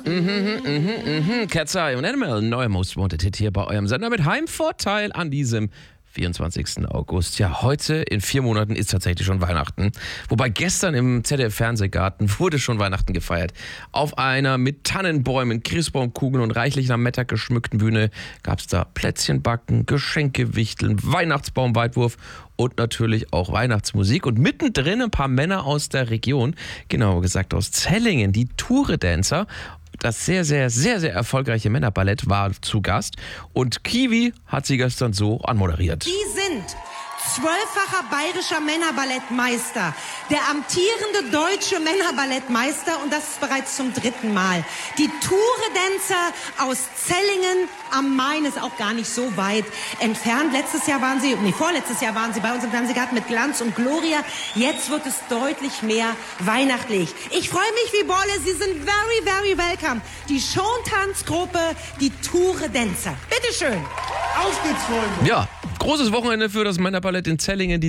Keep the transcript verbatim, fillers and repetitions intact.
Mhm, mhm, mhm. Cat's Eye und Animal, neuer Most Wanted Hit hier bei eurem Sender mit Heimvorteil an diesem vierundzwanzigsten August. Ja, heute in vier Monaten ist tatsächlich schon Weihnachten. Wobei gestern im Z D F-Fernsehgarten wurde schon Weihnachten gefeiert. Auf einer mit Tannenbäumen, Christbaumkugeln und reichlich Lametta geschmückten Bühne gab es da Plätzchenbacken, Geschenkewichteln, Weihnachtsbaumweitwurf und natürlich auch Weihnachtsmusik. Und mittendrin ein paar Männer aus der Region, genauer gesagt aus Zellingen, die Touredancer. Das sehr, sehr, sehr, sehr erfolgreiche Männerballett war zu Gast und Kiwi hat sie gestern so anmoderiert. Die sind zwölffacher bayerischer Männerballettmeister, der amtierende deutsche Männerballettmeister und das ist bereits zum dritten Mal. Die Touredancer aus Zellingen am Main ist auch gar nicht so weit entfernt. Letztes Jahr waren sie, nee, vorletztes Jahr waren sie bei uns im Fernsehgarten mit Glanz und Gloria. Jetzt wird es deutlich mehr weihnachtlich. Ich freue mich wie Bolle, Sie sind very, very welcome. Die Schontanzgruppe, die Touredancer. Bitteschön. Auf geht's, Freunde. Ja, großes Wochenende für das Männerballett in Zellingen. Die